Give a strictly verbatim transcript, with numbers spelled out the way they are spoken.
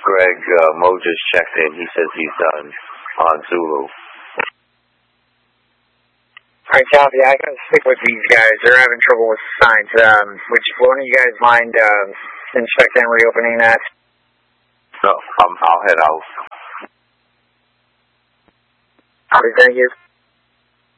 Greg, uh, Mo just checked in. He says he's done on Zulu. All right, copy. I gotta stick with these guys. They're having trouble with signs. Um, would you, one of you guys mind um, inspecting and reopening that? No, um, I'll head out. All right, thank you.